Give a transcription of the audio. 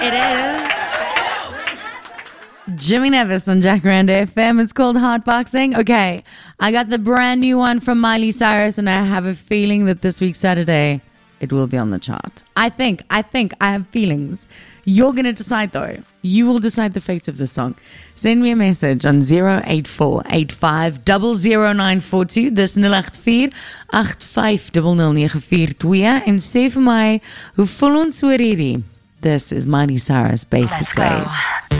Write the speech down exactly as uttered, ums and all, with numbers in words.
it is Jimmy Nevis on Jacaranda F M. It's called Hotboxing. Okay, I got the brand new one from Miley Cyrus, and I have a feeling that this week Saturday it will be on the chart. I think, I think, I have feelings. You're going to decide though. You will decide the fate of this song. Send me a message on zero eight four eight five zero zero nine four two. Dis zero eight four eight five zero zero nine four two en sê vir my, hoe voel ons oor hierdie? This is Miley Cyrus, Base Persuade.